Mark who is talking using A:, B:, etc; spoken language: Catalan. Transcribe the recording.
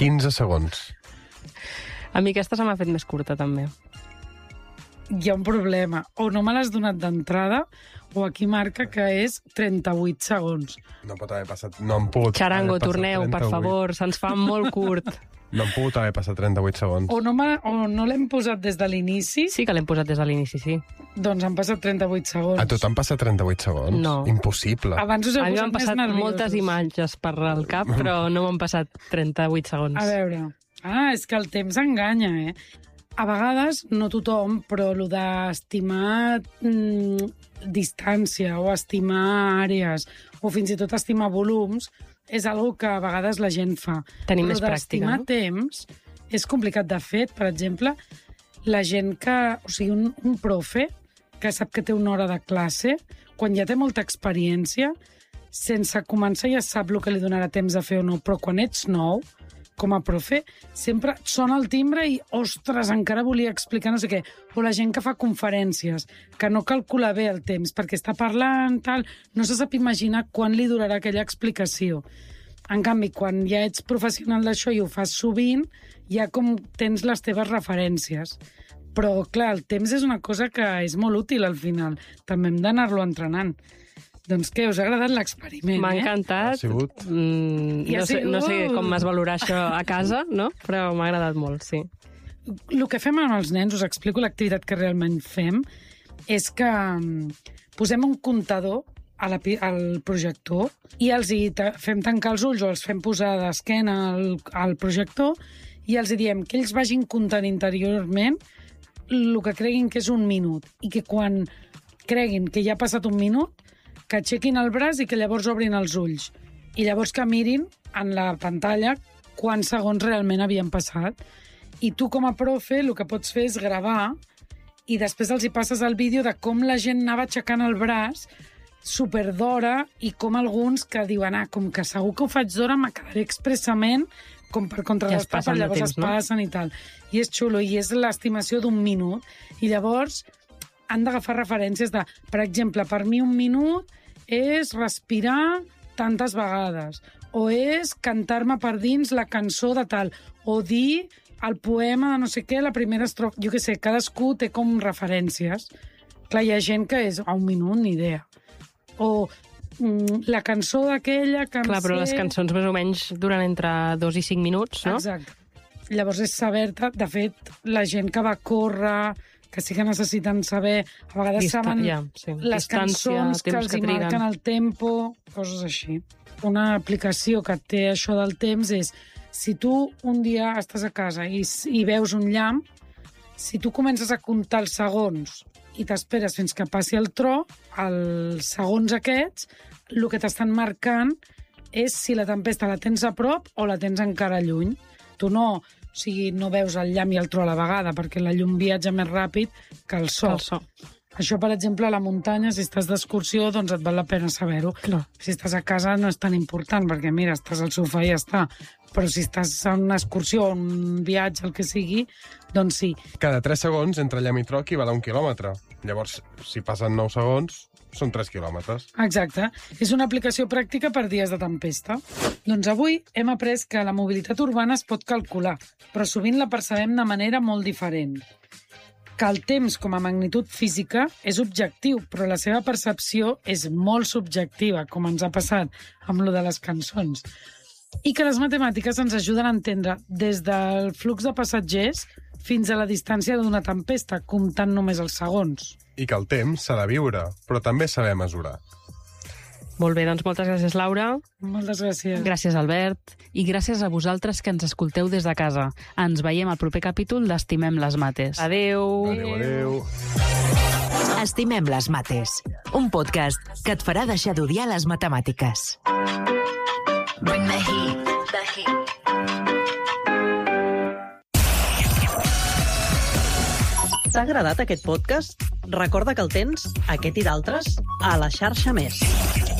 A: 15 segons.
B: A mi aquesta se m'ha fet més curta, també.
C: Hi ha un problema. O no me l'has donat d'entrada, o aquí marca que és 38 segons.
A: No pot haver passat... No han pogut
B: Charango,
A: haver passat
B: torneu,
A: 38.
B: per favor, se'ns fa molt curt.
A: No han pogut haver passat 38 segons.
C: O no l'hem posat des de l'inici,
B: Sí que l'hem posat des de l'inici, sí.
C: doncs han passat 38 segons.
A: A tu t'han passat 38 segons?
B: No.
A: Impossible.
C: Abans us heu
B: A mi
C: posat
B: m'han
C: més
B: passat
C: nerviosos.
B: moltes imatges per al cap, però no m'han passat 38 segons.
C: A veure... és que el temps enganya, eh? A vegades, no tothom, però el d'estimar distància o estimar àrees o fins i tot estimar volums és algo que a vegades la gent fa.
B: Tenim
C: però
B: més pràctica,
C: d'estimar
B: no?
C: temps és complicat. De fet, per exemple, la gent que... O sigui, un profe que sap que té una hora de classe, quan ja té molta experiència, sense començar ja sap el que li donarà temps de fer o no, però quan ets nou, com a profe, sempre sona el timbre i, ostres, encara volia explicar no sé què. O la gent que fa conferències, que no calcula bé el temps, perquè està parlant, tal, no se sap imaginar quan li durarà aquella explicació. En canvi, quan ja ets professional d'això i ho fas sovint, ja com tens les teves referències. Però, clar, el temps és una cosa que és molt útil al final. També hem d'anar-lo entrenant. Doncs què, us ha agradat l'experiment,
B: M'ha encantat.
A: Ha sigut...
B: No sé com vas valorar això a casa, no? Però m'ha agradat molt, sí.
C: El que fem amb els nens, us explico l'activitat que realment fem, és que posem un comptador al projector i els fem tancar els ulls o els fem posar d'esquena al projector i els diem que ells vagin comptant interiorment el que creguin que és un minut i que quan creguin que ja ha passat un minut, que aixequin el braç i que llavors obrin els ulls. I llavors que mirin en la pantalla quants segons realment havien passat. I tu, com a profe, el que pots fer és gravar i després els hi passes el vídeo de com la gent anava aixecant el braç super d'hora i com alguns que diuen com que segur que ho faig d'hora me quedaré expressament com per contrarrestar,
B: ja
C: llavors es passen i tal. I és xulo, i és l'estimació d'un minut. I llavors han d'agafar referències de, per exemple, per mi un minut és respirar tantes vegades, o és cantar-me per dins la cançó de tal, o dir el poema de no sé què, la primera estrofa. Jo què sé, cadascú té com referències. Clar, hi ha gent que és a un minut, ni idea. O la cançó d'aquella que
B: Clar, però les cançons més o menys duren entre 2 i 5 minuts, no?
C: Exacte. Llavors és saber-te, de fet, la gent que va córrer, que sí que necessiten saber, a vegades saben les cançons que els hi marquen el tempo, coses així. Una aplicació que té això del temps és, si tu un dia estàs a casa i veus un llamp, si tu comences a comptar els segons i t'esperes fins que passi el tro, els segons aquests, el que t'estan marcant és si la tempesta la tens a prop o la tens encara lluny. Tu no veus el llamp i el tro a la vegada, perquè la llum viatja més ràpid que el so. Això, per exemple, a la muntanya, si estàs d'excursió, doncs et val la pena saber-ho. Si estàs a casa no és tan important, perquè mira, estàs al sofà i ja està. Però si estàs en una excursió, un viatge, el que sigui, doncs sí.
A: Cada 3 segons, entre llamp i tro, equival a 1 quilòmetre. Llavors, si passen 9 segons, són 3 quilòmetres.
C: Exacte. És una aplicació pràctica per dies de tempesta. Doncs avui hem après que la mobilitat urbana es pot calcular, però sovint la percebem de manera molt diferent. Que el temps com a magnitud física és objectiu, però la seva percepció és molt subjectiva, com ens ha passat amb lo de les cançons. I que les matemàtiques ens ajuden a entendre des del flux de passatgers fins a la distància d'una tempesta, comptant només els segons.
A: I que el temps s'ha de viure, però també saber mesurar.
B: Molt bé, doncs moltes gràcies, Laura.
C: Moltes gràcies.
B: Gràcies, Albert. I gràcies a vosaltres que ens escolteu des de casa. Ens veiem al proper capítol d'Estimem les Mates. Adéu.
A: Adéu.
D: Estimem les Mates, un podcast que et farà deixar d'odiar les matemàtiques. Bring the heat, the heat.
E: T'ha agradat aquest podcast? Recorda que el tens, aquest i d'altres, a la xarxa Més.